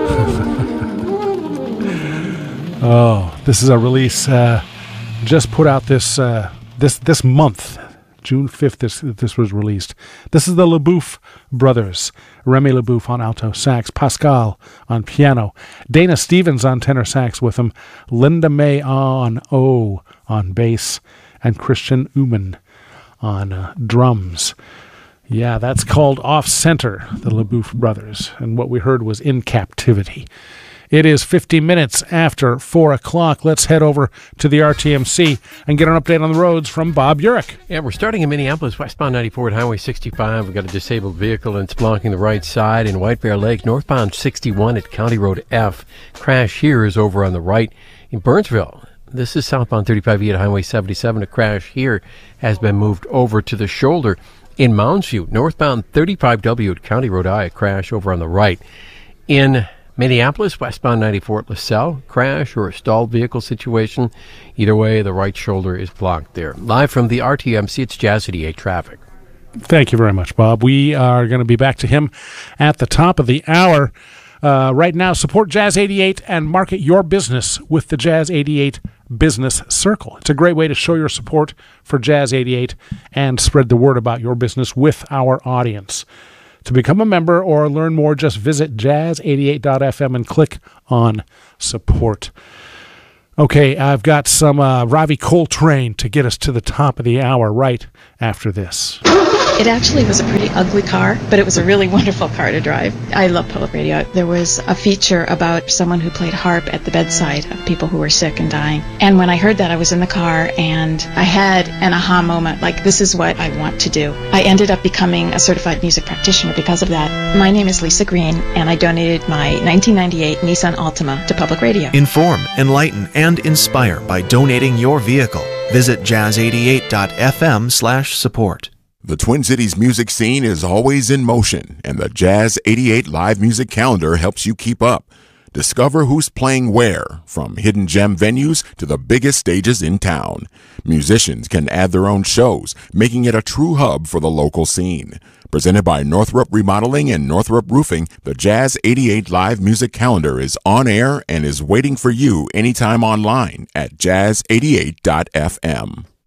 Oh, this is a release just put out this month. June 5th, this was released. This is the LeBouf brothers. Remy LeBouf on alto sax, Pascal on piano, Dana Stevens on tenor sax with him, Linda May on bass, and Christian Uman on drums. Yeah, that's called Off Center, the LeBouf brothers. And what we heard was In Captivity. It is 50 minutes after 4 o'clock. Let's head over to the RTMC and get an update on the roads from Bob Urich. Yeah, we're starting in Minneapolis, westbound 94 at Highway 65. We've got a disabled vehicle and it's blocking the right side. In White Bear Lake, northbound 61 at County Road F. Crash here is over on the right. In Burnsville, this is southbound 35E at Highway 77. A crash here has been moved over to the shoulder. In Mounds View, northbound 35W at County Road I, a crash over on the right. In Minneapolis, westbound 94 at LaSalle, crash or a stalled vehicle situation. Either way, the right shoulder is blocked there. Live from the RTMC, it's Jazz 88 traffic. Thank you very much, Bob. We are going to be back to him at the top of the hour. Right now, support Jazz 88 and market your business with the Jazz 88 Business Circle. It's a great way to show your support for Jazz 88 and spread the word about your business with our audience. To become a member or learn more, just visit jazz88.fm and click on support. Okay, I've got some Ravi Coltrane to get us to the top of the hour right after this. It actually was a pretty ugly car, but it was a really wonderful car to drive. I love public radio. There was a feature about someone who played harp at the bedside of people who were sick and dying. And when I heard that, I was in the car and I had an aha moment, like, this is what I want to do. I ended up becoming a certified music practitioner because of that. My name is Lisa Green, and I donated my 1998 Nissan Altima to public radio. Inform, enlighten, and inspire by donating your vehicle. Visit jazz88.fm/support. The Twin Cities music scene is always in motion, and the Jazz 88 live music calendar helps you keep up. Discover who's playing where, from hidden gem venues to the biggest stages in town. Musicians can add their own shows, making it a true hub for the local scene. Presented by Northrop Remodeling and Northrop Roofing, the Jazz 88 live music calendar is on air and is waiting for you anytime online at jazz88.fm.